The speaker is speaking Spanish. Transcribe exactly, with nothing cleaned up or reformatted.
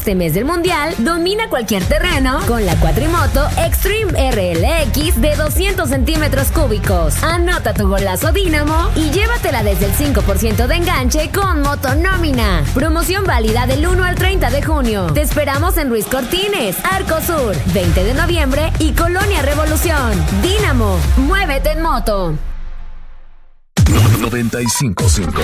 Este mes del Mundial, domina cualquier terreno con la cuatrimoto Extreme R L X de doscientos centímetros cúbicos. Anota tu golazo Dínamo y llévatela desde el cinco por ciento de enganche con Motonómina. Promoción válida del uno al treinta de junio. Te esperamos en Ruiz Cortines, Arco Sur, veinte de noviembre y Colonia Revolución. Dínamo, muévete en moto. noventa y cinco punto cinco